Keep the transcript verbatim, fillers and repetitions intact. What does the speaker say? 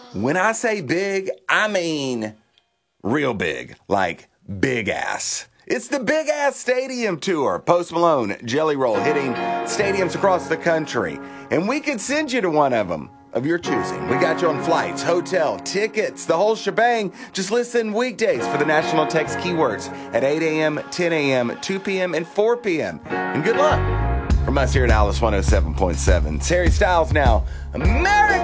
When I say big, I mean real big, like big ass. It's the Big Ass Stadium Tour. Post Malone, Jelly Roll hitting stadiums across the country. And we could send you to one of them of your choosing. We got you on flights, hotel, tickets, the whole shebang. Just listen weekdays for the national text keywords at eight a.m., ten a.m., two p.m., and four p.m. And good luck from us here at Alice one oh seven point seven. It's Harry Styles now. America!